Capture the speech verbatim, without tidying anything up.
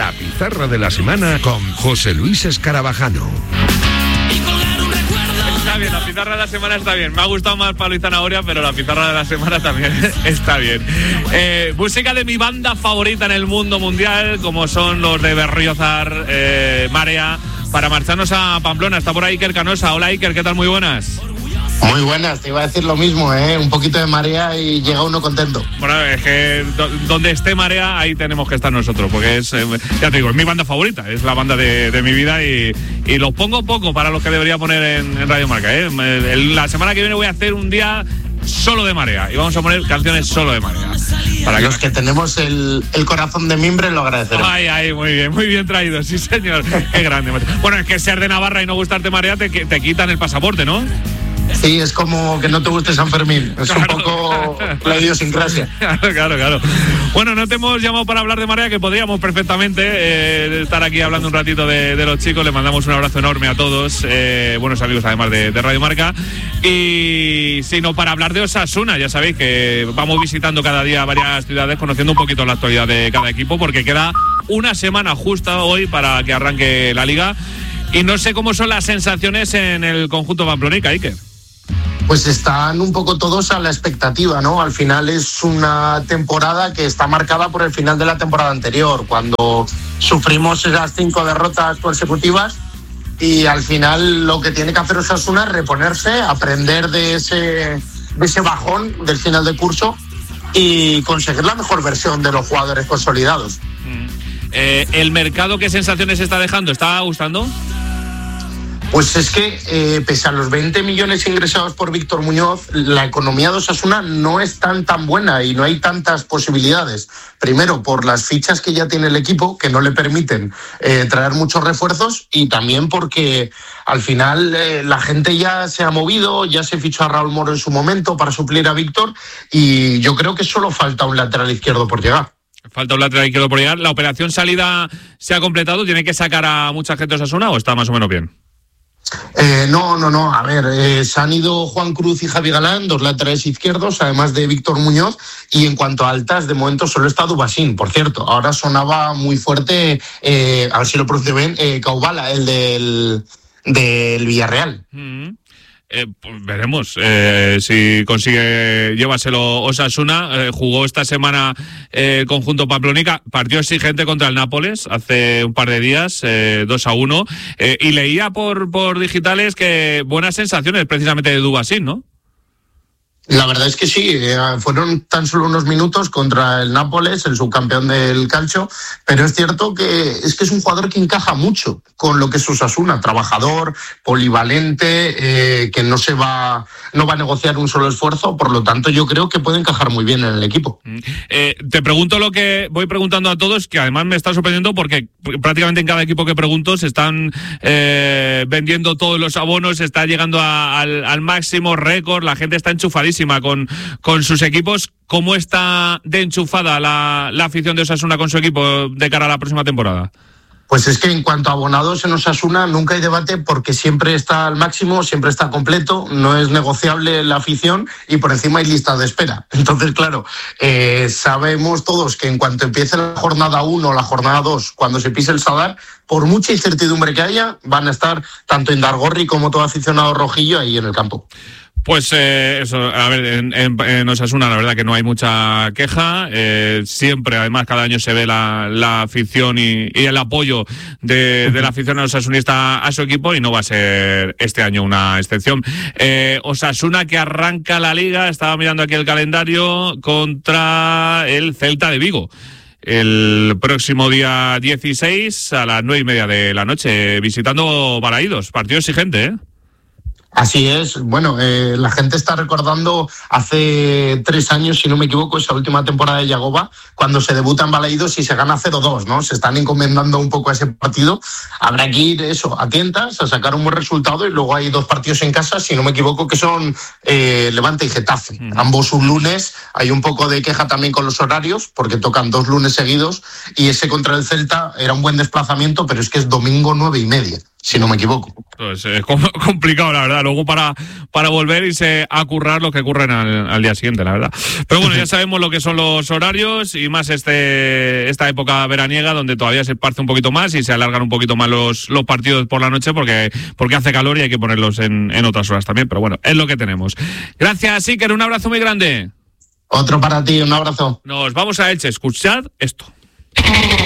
La pizarra de la semana con José Luis Escarabajano. Está bien, la pizarra de la semana está bien. Me ha gustado más Pablo y Zanahoria, pero la pizarra de la semana también está bien. Eh, música de mi banda favorita en el mundo mundial, como son los de Berriozar, eh, Marea, para marcharnos a Pamplona. Está por ahí Iker Canosa. Hola Iker, ¿qué tal? Muy buenas. Muy buenas, te iba a decir lo mismo, ¿eh? Un poquito de marea y llega uno contento. Bueno, es que do, donde esté marea, ahí tenemos que estar nosotros, porque es, eh, ya te digo, es mi banda favorita, es la banda de, de mi vida y, y los pongo poco para los que debería poner en, en Radio Marca, ¿eh? El, la semana que viene voy a hacer un día solo de marea y vamos a poner canciones solo de marea. Para los que, que tenemos el, el corazón de mimbre lo agradeceremos. Ay, ay, muy bien, muy bien traído, sí señor. Qué grande. Bueno, es que ser de Navarra y no gustarte marea te, te quitan el pasaporte, ¿no? Sí, es como que no te guste San Fermín. Es claro. Un poco la idiosincrasia. Claro, claro, claro. Bueno, no te hemos llamado para hablar de marea, que podríamos perfectamente eh, estar aquí hablando un ratito de, de los chicos. Les mandamos un abrazo enorme a todos, eh, buenos amigos además de, de Radio Marca. Y sino para hablar de Osasuna. Ya sabéis que vamos visitando cada día varias ciudades, conociendo un poquito la actualidad de cada equipo, porque queda una semana justa hoy para que arranque la Liga. Y no sé cómo son las sensaciones en el conjunto pamplonica, Iker. Pues están un poco todos a la expectativa, ¿no? Al final es una temporada que está marcada por el final de la temporada anterior, cuando sufrimos esas cinco derrotas consecutivas y al final lo que tiene que hacer Osasuna es reponerse, aprender de ese, de ese bajón del final de curso y conseguir la mejor versión de los jugadores consolidados. Mm. Eh, ¿El mercado qué sensaciones está dejando? ¿Está gustando? Pues es que, eh, pese a los veinte millones ingresados por Víctor Muñoz, la economía de Osasuna no es tan tan buena y no hay tantas posibilidades. Primero, por las fichas que ya tiene el equipo, que no le permiten eh, traer muchos refuerzos, y también porque al final eh, la gente ya se ha movido, ya se fichó a Raúl Moro en su momento para suplir a Víctor, y yo creo que solo falta un lateral izquierdo por llegar. Falta un lateral izquierdo por llegar. ¿La operación salida se ha completado? ¿Tiene que sacar a mucha gente de Osasuna o está más o menos bien? Eh, no, no, no. A ver, eh, se han ido Juan Cruz y Javi Galán, dos laterales izquierdos, además de Víctor Muñoz. Y en cuanto a altas, de momento solo está Dubasín. Por cierto, ahora sonaba muy fuerte, eh, a ver si lo pronuncio bien, eh, Caubala, el del, del Villarreal. Mm-hmm. Eh, pues veremos eh, si consigue llevárselo Osasuna. Eh, jugó esta semana eh, el conjunto pamplonica, partido exigente contra el Nápoles hace un par de días, eh, dos a uno, eh, y leía por, por digitales que buenas sensaciones precisamente de Dubasín, ¿no? La verdad es que sí, eh, fueron tan solo unos minutos contra el Nápoles, el subcampeón del calcio, pero es cierto que es que es un jugador que encaja mucho con lo que es Osasuna, trabajador, polivalente, eh, que no se va, no va a negociar un solo esfuerzo, por lo tanto yo creo que puede encajar muy bien en el equipo. Eh, te pregunto lo que voy preguntando a todos, que además me está sorprendiendo porque prácticamente en cada equipo que pregunto se están eh, vendiendo todos los abonos, se está llegando a, al, al máximo récord, la gente está enchufadísima Con, con sus equipos. ¿Cómo está de enchufada la, la afición de Osasuna con su equipo de cara a la próxima temporada? Pues es que en cuanto a abonados en Osasuna nunca hay debate porque siempre está al máximo, siempre está completo, no es negociable la afición y por encima hay lista de espera. Entonces, claro, eh, sabemos todos que en cuanto empiece la jornada uno o la jornada dos, cuando se pise el Sadar, por mucha incertidumbre que haya, van a estar tanto Indargorri como todo aficionado rojillo ahí en el campo. Pues eh, eso, a ver, en, en, en Osasuna la verdad que no hay mucha queja, eh, siempre además cada año se ve la, la afición y, y el apoyo de, de la afición osasunista a su equipo y no va a ser este año una excepción. Eh, Osasuna que arranca la Liga, estaba mirando aquí el calendario, contra el Celta de Vigo. El próximo día dieciséis a las nueve y media de la noche, visitando Balaídos, partido exigente, ¿eh? Así es, bueno, eh, la gente está recordando hace tres años, si no me equivoco, esa última temporada de Yagoba, cuando se debuta en Balaídos y se gana cero dos, ¿no? Se están encomendando un poco a ese partido. Habrá que ir, eso, a tientas, a sacar un buen resultado y luego hay dos partidos en casa, si no me equivoco, que son eh, Levante y Getafe. Mm. Ambos un lunes, hay un poco de queja también con los horarios, porque tocan dos lunes seguidos y ese contra el Celta era un buen desplazamiento, pero es que es domingo nueve y media. si no me equivoco. Pues es complicado, la verdad. Luego para, para volver y se a currar lo que ocurren al, al día siguiente, la verdad. Pero bueno, ya sabemos lo que son los horarios y más este esta época veraniega donde todavía se parte un poquito más y se alargan un poquito más los, los partidos por la noche porque, porque hace calor y hay que ponerlos en, en otras horas también. Pero bueno, es lo que tenemos. Gracias, Iker. Un abrazo muy grande. Otro para ti, un abrazo. Nos vamos a Elche. Escuchad esto.